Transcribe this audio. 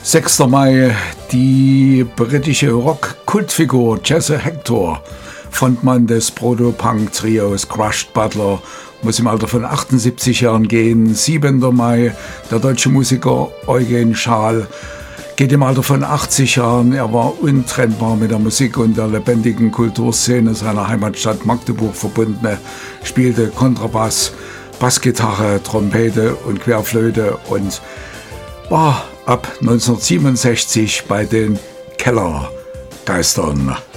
6. Mai, die britische Rock-Kultfigur Jesse Hector, Frontmann des Proto-Punk-Trios Crushed Butler, muss im Alter von 78 Jahren gehen. 7. Mai, der deutsche Musiker Eugen Schaal geht im Alter von 80 Jahren. Er war untrennbar mit der Musik und der lebendigen Kulturszene seiner Heimatstadt Magdeburg verbunden. Er spielte Kontrabass, Bassgitarre, Trompete und Querflöte und war ab 1967 bei den Kellergeistern.